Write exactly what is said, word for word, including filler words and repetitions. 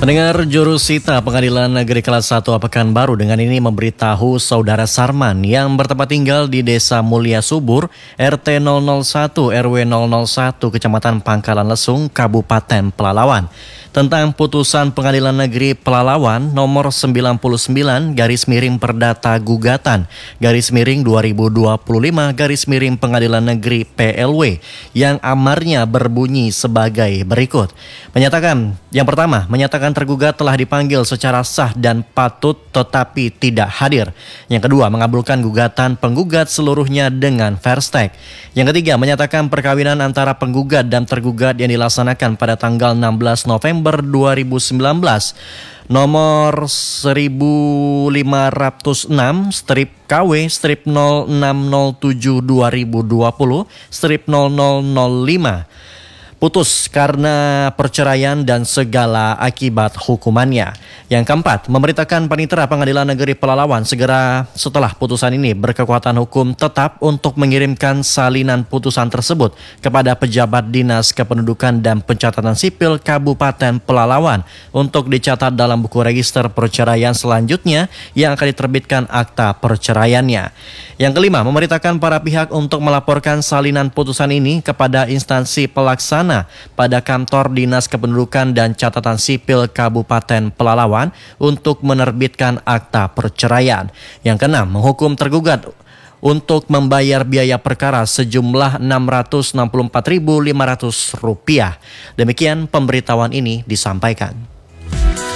Pendengar Jurusita Pengadilan Negeri Kelas satu Pekanbaru dengan ini memberitahu Saudara Sarman yang bertempat tinggal di Desa Mulia Subur, R T nol nol satu R W nol nol satu Kecamatan Pangkalan Lesung, Kabupaten Pelalawan, tentang putusan Pengadilan Negeri Pelalawan nomor sembilan puluh sembilan garis miring Perdata Gugatan garis miring dua ribu dua puluh lima garis miring Pengadilan Negeri P L W yang amarnya berbunyi sebagai berikut. Menyatakan, yang pertama, menyatakan tergugat telah dipanggil secara sah dan patut tetapi tidak hadir. Yang kedua, mengabulkan gugatan penggugat seluruhnya dengan fair stake. Yang ketiga, menyatakan perkawinan antara penggugat dan tergugat yang dilaksanakan pada tanggal enam belas November dua ribu sembilan belas nomor seribu lima ratus enam strip K W strip nol enam nol tujuh dua ribu dua puluh strip nol nol nol lima putus karena perceraian dan segala akibat hukumannya. Yang keempat, memerintahkan Panitera Pengadilan Negeri Pelalawan segera setelah putusan ini berkekuatan hukum tetap untuk mengirimkan salinan putusan tersebut kepada pejabat Dinas Kependudukan dan Pencatatan Sipil Kabupaten Pelalawan untuk dicatat dalam buku register perceraian selanjutnya yang akan diterbitkan akta perceraiannya. Yang kelima, memerintahkan para pihak untuk melaporkan salinan putusan ini kepada instansi pelaksana pada kantor Dinas Kependudukan dan Catatan Sipil Kabupaten Pelalawan untuk menerbitkan akta perceraian. Yang keenam, menghukum tergugat untuk membayar biaya perkara sejumlah enam ratus enam puluh empat ribu lima ratus rupiah. Demikian pemberitahuan ini disampaikan.